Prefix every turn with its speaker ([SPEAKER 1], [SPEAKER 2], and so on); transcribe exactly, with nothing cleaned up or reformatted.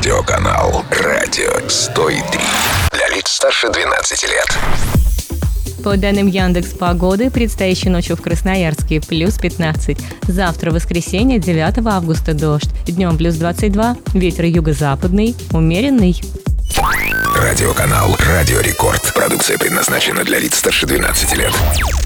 [SPEAKER 1] Радиоканал «Радио сто три». Для лиц старше двенадцати лет.
[SPEAKER 2] По данным Яндекс.Погоды, предстоящей ночью в Красноярске плюс пятнадцать. Завтра, воскресенье, девятого августа, дождь. Днем плюс двадцать два. Ветер юго-западный, умеренный.
[SPEAKER 1] Радиоканал «Радио Рекорд». Продукция предназначена для лиц старше двенадцати лет.